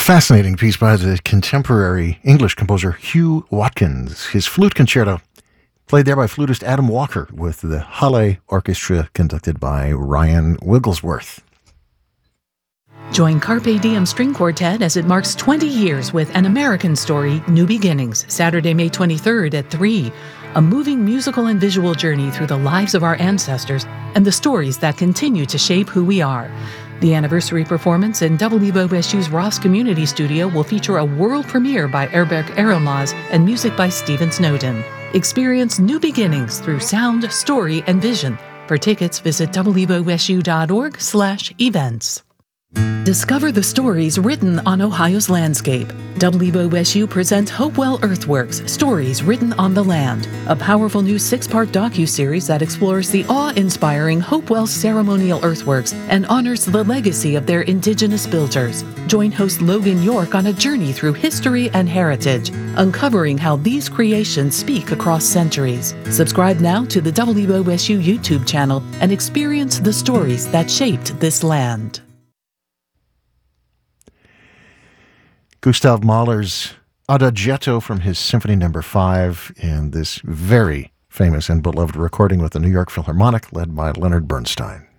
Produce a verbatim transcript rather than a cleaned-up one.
fascinating piece by the contemporary English composer Hugh Watkins. His flute concerto, played there by flutist Adam Walker with the Halle Orchestra conducted by Ryan Wigglesworth. Join Carpe Diem String Quartet as it marks twenty years with An American Story, New Beginnings, Saturday, May twenty-third at three. A moving musical and visual journey through the lives of our ancestors and the stories that continue to shape who we are. The anniversary performance in W B O S U's Ross Community Studio will feature a world premiere by Erberk Erenmaz and music by Stephen Snowden. Experience new beginnings through sound, story, and vision. For tickets, visit w b o s u dot org slash events. Discover the stories written on Ohio's landscape. W B O S U presents Hopewell Earthworks, Stories Written on the Land, a powerful new six-part docu-series that explores the awe-inspiring Hopewell ceremonial earthworks and honors the legacy of their indigenous builders. Join host Logan York on a journey through history and heritage, uncovering how these creations speak across centuries. Subscribe now to the W B O S U YouTube channel and experience the stories that shaped this land. Gustav Mahler's Adagietto from his Symphony Number Five, and this very famous and beloved recording with the New York Philharmonic led by Leonard Bernstein.